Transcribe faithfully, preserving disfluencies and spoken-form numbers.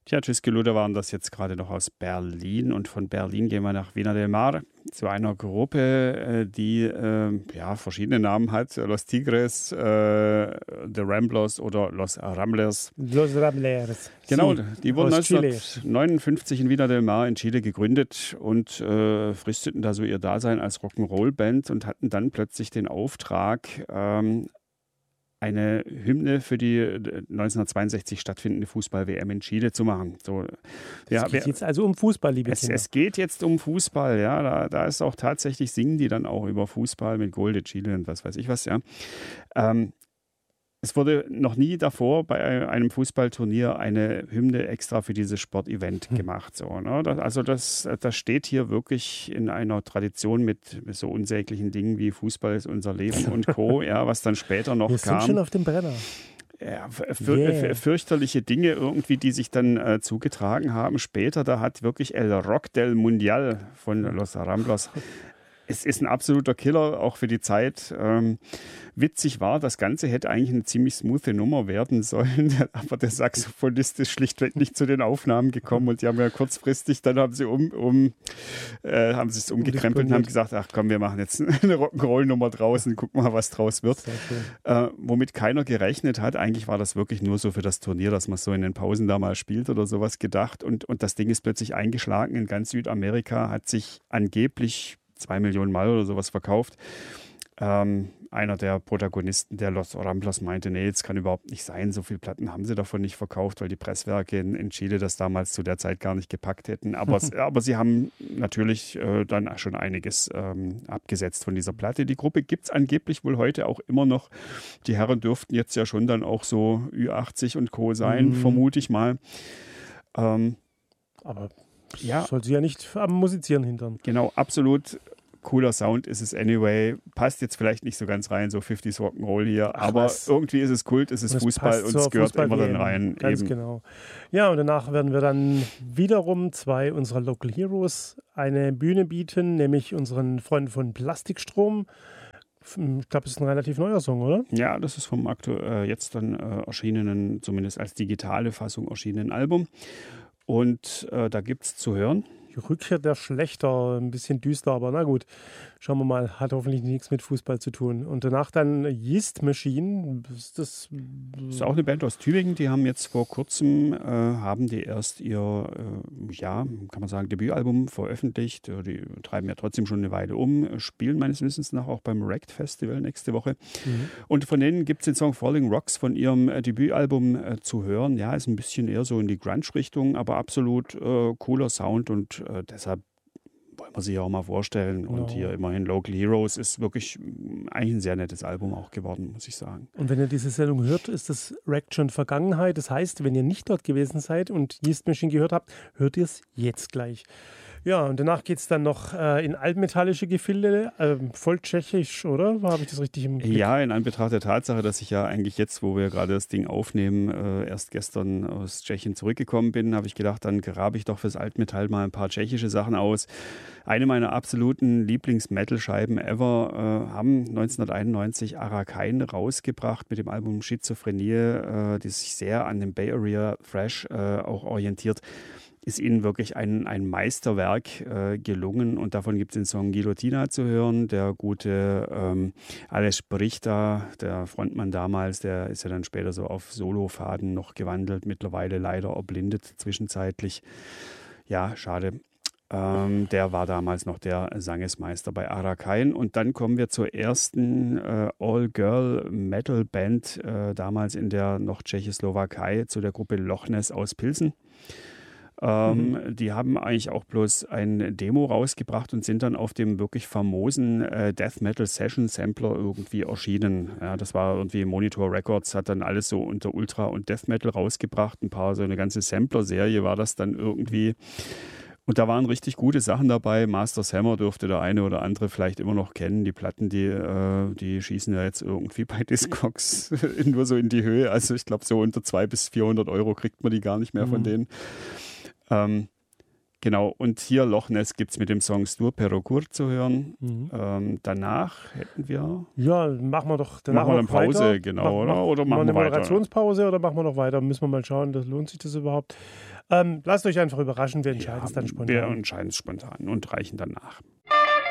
Tja, Tschüss Gelude waren das jetzt gerade noch aus Berlin und von Berlin gehen wir nach Viña del Mar zu einer Gruppe, die äh, ja, verschiedene Namen hat. Los Tigres, äh, The Ramblers oder Los Ramblers. Los Ramblers. Genau, Sí, die wurden aus Chile. neunzehnhundertneunundfünfzig in Viña del Mar in Chile gegründet und äh, fristeten da so ihr Dasein als Rock'n'Roll-Band und hatten dann plötzlich den Auftrag, ähm, eine Hymne für die neunzehnhundertzweiundsechzig stattfindende Fußball-W M in Chile zu machen. So, ja, es geht jetzt also um Fußball, liebe es, Kinder. Es geht jetzt um Fußball, ja. Da, da ist auch tatsächlich, singen die dann auch über Fußball mit Gol de Chile und was weiß ich was, ja. Ähm, Es wurde noch nie davor bei einem Fußballturnier eine Hymne extra für dieses Sportevent hm. gemacht. So, ne? das, also das, das steht hier wirklich in einer Tradition mit, mit so unsäglichen Dingen wie Fußball ist unser Leben und Co., ja, was dann später noch Wir kam. Wir sind schon auf dem Brenner. Ja, für, yeah. fürchterliche Dinge irgendwie, die sich dann äh, zugetragen haben. Später, da hat wirklich El Rock del Mundial von Los Ramblers. Es ist ein absoluter Killer, auch für die Zeit. Ähm, witzig war, das Ganze hätte eigentlich eine ziemlich smoothe Nummer werden sollen, aber der Saxophonist ist schlichtweg nicht zu den Aufnahmen gekommen und die haben ja kurzfristig, dann haben sie um, um äh, haben sie es umgekrempelt und haben gesagt, ach komm, wir machen jetzt eine Rock'n'Roll-Nummer draußen, gucken mal, was draus wird. Äh, womit keiner gerechnet hat. Eigentlich war das wirklich nur so für das Turnier, dass man es so in den Pausen da mal spielt oder sowas gedacht und, und das Ding ist plötzlich eingeschlagen in ganz Südamerika, hat sich angeblich zwei Millionen Mal oder sowas verkauft. Ähm, einer der Protagonisten der Los Ramblers meinte, nee, das kann überhaupt nicht sein, so viele Platten haben sie davon nicht verkauft, weil die Presswerke in, in Chile das damals zu der Zeit gar nicht gepackt hätten. Aber, aber sie haben natürlich äh, dann schon einiges ähm, abgesetzt von dieser Platte. Die Gruppe gibt es angeblich wohl heute auch immer noch. Die Herren dürften jetzt ja schon dann auch so Ü achtzig und Co. sein, mhm. vermute ich mal. Ähm, aber ja, soll sie ja nicht am Musizieren hindern. Genau, absolut cooler Sound ist es anyway. Passt jetzt vielleicht nicht so ganz rein, so fünfziger Rock'n'Roll hier, Ach, aber was? irgendwie ist es Kult, es ist das Fußball und es gehört Fußball immer dann rein. Ganz eben. genau. Ja, und danach werden wir dann wiederum zwei unserer Local Heroes eine Bühne bieten, nämlich unseren Freunden von Plastikstrom. Ich glaube, es ist ein relativ neuer Song, oder? Ja, das ist vom aktuell äh, jetzt dann äh, erschienenen, zumindest als digitale Fassung erschienenen Album. Und äh, da gibt es zu hören. Die Rückkehr der Schlechter, ein bisschen düster, aber na gut, schauen wir mal, hat hoffentlich nichts mit Fußball zu tun. Und danach dann Yeast Machine, ist das... Das ist auch eine Band aus Tübingen, die haben jetzt vor kurzem, äh, haben die erst ihr, äh, ja, kann man sagen, Debütalbum veröffentlicht. Die treiben ja trotzdem schon eine Weile um, spielen meines Wissens nach auch beim Wrecked Festival nächste Woche. Mhm. Und von denen gibt es den Song Falling Rocks von ihrem äh, Debütalbum äh, zu hören. Ja, ist ein bisschen eher so in die Grunge-Richtung, aber absolut äh, cooler Sound und äh, deshalb wollen wir sich auch mal vorstellen. Und no. hier immerhin Local Heroes ist wirklich eigentlich ein sehr nettes Album auch geworden, muss ich sagen. Und wenn ihr diese Sendung hört, ist das Wrecked schon Vergangenheit. Das heißt, wenn ihr nicht dort gewesen seid und Yeast Machine gehört habt, hört ihr es jetzt gleich. Ja, und danach geht es dann noch äh, in altmetallische Gefilde, äh, voll tschechisch, oder? Habe ich das richtig im Blick? Ja, in Anbetracht der Tatsache, dass ich ja eigentlich jetzt, wo wir gerade das Ding aufnehmen, äh, erst gestern aus Tschechien zurückgekommen bin, habe ich gedacht, dann grabe ich doch fürs Altmetall mal ein paar tschechische Sachen aus. Eine meiner absoluten Lieblings-Metal-Scheiben ever äh, haben neunzehnhunderteinundneunzig Arakain rausgebracht mit dem Album Schizophrenie, äh, die sich sehr an dem Bay Area Thrash äh, auch orientiert. Ist ihnen wirklich ein, ein Meisterwerk äh, gelungen und davon gibt es den Song Guillotina zu hören. Der gute ähm, Aleš Brichta, der Frontmann damals, der ist ja dann später so auf Solofaden noch gewandelt, mittlerweile leider erblindet zwischenzeitlich. Ja, schade. Ähm, der war damals noch der Sangesmeister bei Arakain. Und dann kommen wir zur ersten äh, All-Girl-Metal-Band, äh, damals in der noch Tschechoslowakei, zu der Gruppe Loch Ness aus Pilsen. Ähm, mhm. Die haben eigentlich auch bloß ein Demo rausgebracht und sind dann auf dem wirklich famosen äh, Death Metal Session Sampler irgendwie erschienen. Ja, das war irgendwie Monitor Records, hat dann alles so unter Ultra und Death Metal rausgebracht. Ein paar, so eine ganze Sampler-Serie war das dann irgendwie. Und da waren richtig gute Sachen dabei. Master's Hammer dürfte der eine oder andere vielleicht immer noch kennen. Die Platten, die, äh, die schießen ja jetzt irgendwie bei Discogs nur so in die Höhe. Also ich glaube, so unter zweihundert bis vierhundert Euro kriegt man die gar nicht mehr mhm. von denen. Ähm, genau, und hier Loch Ness gibt es mit dem Song Stur Perocur zu hören. Mhm. Ähm, danach hätten wir... Ja, machen wir doch danach machen wir eine Pause, weiter. genau, mach, oder? Oder machen wir eine wir weiter? Moderationspause oder machen wir noch weiter? Müssen wir mal schauen, das lohnt sich das überhaupt? Ähm, lasst euch einfach überraschen, wir entscheiden Ja, es dann spontan. Wir entscheiden es spontan und reichen danach.